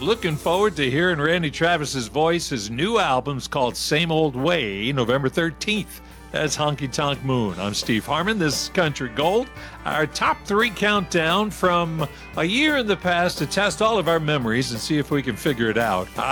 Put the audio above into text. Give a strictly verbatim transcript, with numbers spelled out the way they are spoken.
Looking forward to hearing Randy Travis's voice. His new album's called Same Old Way, November thirteenth. That's Honky Tonk Moon. I'm Steve Harmon. This is Country Gold, our top three countdown from a year in the past to test all of our memories and see if we can figure it out.